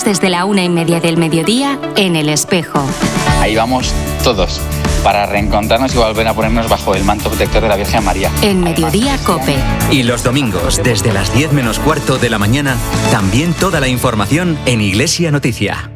desde la 1:30 del mediodía en El Espejo. Ahí vamos todos, para reencontrarnos y volver a ponernos bajo el manto protector de la Virgen María. En Mediodía Cope. Y los domingos, desde las 10 menos cuarto de la mañana, también toda la información en Iglesia Noticia.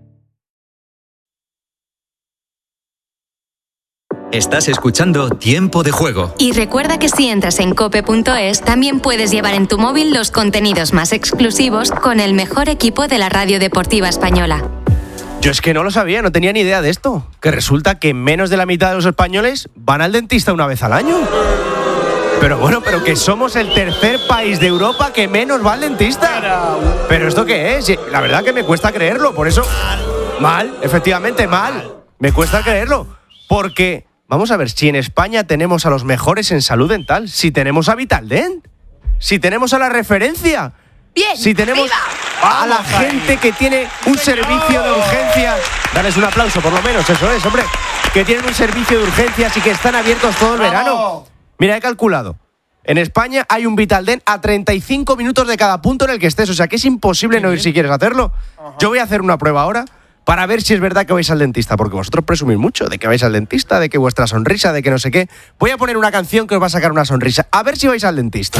Estás escuchando Tiempo de Juego. Y recuerda que si entras en cope.es, también puedes llevar en tu móvil los contenidos más exclusivos con el mejor equipo de la radio deportiva española. Yo es que no lo sabía, no tenía ni idea de esto. Que resulta que menos de la mitad de los españoles van al dentista una vez al año. Pero bueno, pero que somos el tercer país de Europa que menos va al dentista. ¿Pero esto qué es? La verdad que me cuesta creerlo, por eso... Mal, efectivamente, mal. Me cuesta creerlo, porque... Vamos a ver, si en España tenemos a los mejores en salud dental, si tenemos a Vitaldent, si tenemos a la referencia, bien, si tenemos a la gente que tiene un servicio de urgencias, darles un aplauso por lo menos, eso es, hombre, que tienen un servicio de urgencias y que están abiertos todo el verano. Mira, he calculado, en España hay un Vitaldent a 35 minutos de cada punto en el que estés, o sea que es imposible no ir si quieres hacerlo. Yo voy a hacer una prueba ahora, para ver si es verdad que vais al dentista, porque vosotros presumís mucho de que vais al dentista, de que vuestra sonrisa, de que no sé qué. Voy a poner una canción que os va a sacar una sonrisa. A ver si vais al dentista.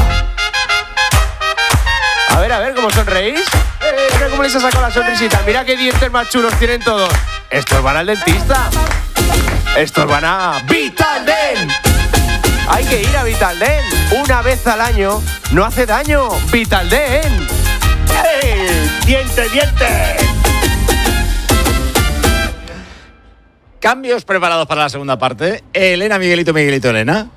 A ver, ¿cómo sonreís? Mira cómo les ha sacado la sonrisita. Mira qué dientes más chulos tienen todos. Estos van al dentista. Estos van a Vitaldent. Hay que ir a Vitaldent. Una vez al año no hace daño. Vitaldent. ¡Hey! ¡Diente, diente! Cambios preparados para la segunda parte. Elena, Miguelito, Elena.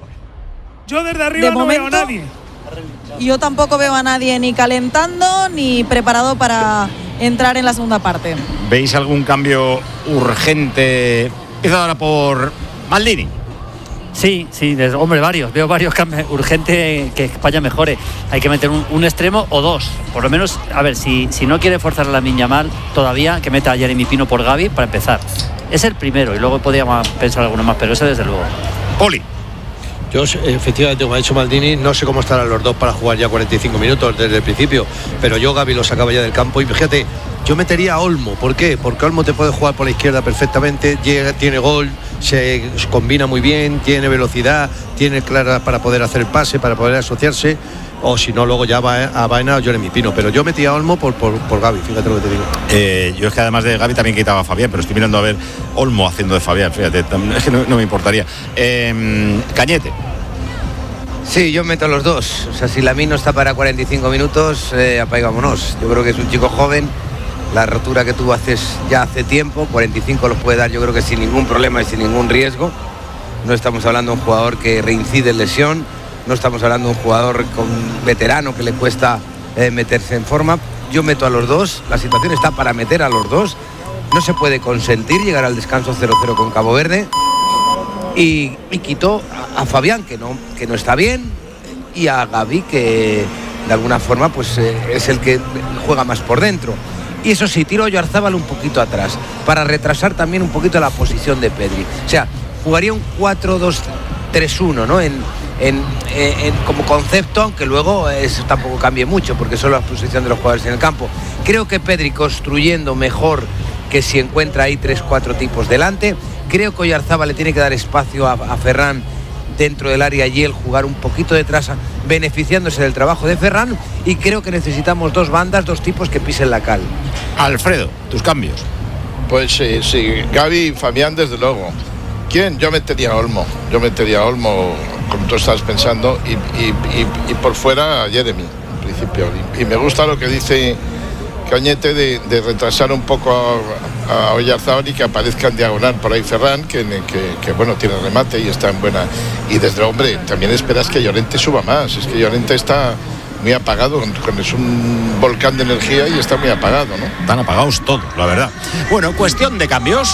Yo desde arriba no veo a nadie. Yo tampoco veo a nadie ni calentando ni preparado para entrar en la segunda parte. ¿Veis algún cambio urgente? Empiezo ahora por Maldini. Sí, hombre, varios. Veo varios cambios. Urgente que España mejore. Hay que meter un extremo o dos. Por lo menos, a ver, si no quiere forzar a Lamine Yamal todavía, que meta a Jeremy Pino por Gavi para empezar. Es el primero y luego podríamos pensar alguno más, pero ese desde luego. Oli. Yo, efectivamente, como ha dicho Maldini, no sé cómo estarán los dos para jugar ya 45 minutos desde el principio, pero yo Gavi lo sacaba ya del campo y fíjate, yo metería a Olmo. ¿Por qué? Porque Olmo te puede jugar por la izquierda perfectamente, tiene gol, se combina muy bien, tiene velocidad, tiene clara para poder hacer el pase, para poder asociarse, o si no luego ya va a Baena o Jeremy Pino, pero yo metía a Olmo por Gavi, fíjate lo que te digo. Yo es que además de Gavi también quitaba a Fabián, pero estoy mirando a ver Olmo haciendo de Fabián, fíjate, es que no me importaría. Cañete. Sí, yo meto a los dos, o sea, si Lamine no está para 45 minutos, apaigámonos. Yo creo que es un chico joven, la rotura que tuvo ya hace tiempo, 45 los puede dar yo creo que sin ningún problema y sin ningún riesgo. No estamos hablando de un jugador que reincide en lesión, no estamos hablando de un jugador veterano que le cuesta meterse en forma. Yo meto a los dos, la situación está para meter a los dos, no se puede consentir llegar al descanso 0-0 con Cabo Verde. Y quitó a Fabián, que no está bien, y a Gavi, que de alguna forma pues es el que juega más por dentro. Y eso sí, tiro a Oyarzábal un poquito atrás, para retrasar también un poquito la posición de Pedri. O sea, jugaría un 4-2-3-1, ¿no? Como concepto, aunque luego eso tampoco cambie mucho, porque solo la posición de los jugadores en el campo. Creo que Pedri construyendo mejor que si encuentra ahí 3-4 tipos delante. Creo que Oyarzábal le tiene que dar espacio a Ferran dentro del área y él jugar un poquito detrás, beneficiándose del trabajo de Ferran. Y creo que necesitamos dos bandas, dos tipos que pisen la cal. Alfredo, tus cambios. Pues sí, Gavi y Fabián desde luego. ¿Quién? Yo metería a Olmo, como tú estás pensando, y por fuera a Jeremy, en principio. Y me gusta lo que dice Cañete de retrasar un poco a Oyarzábal y que aparezca en diagonal por ahí Ferran, que bueno, tiene remate y está en buena. Y desde luego, hombre, también esperas que Llorente suba más. Es que Llorente está muy apagado, es un volcán de energía y está muy apagado, ¿no? Están apagados todos, la verdad. Bueno, cuestión de cambios.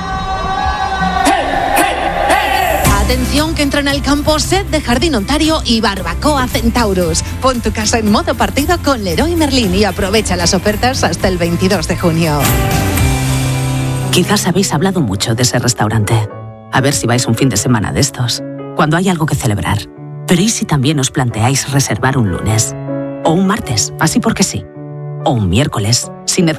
Atención que entran al campo Set de Jardín Ontario y Barbacoa Centaurus. Pon tu casa en modo partido con Leroy Merlin y aprovecha las ofertas hasta el 22 de junio. Quizás habéis hablado mucho de ese restaurante. A ver si vais un fin de semana de estos, cuando hay algo que celebrar. Pero ¿y si también os planteáis reservar un lunes? O un martes, así porque sí. O un miércoles, sin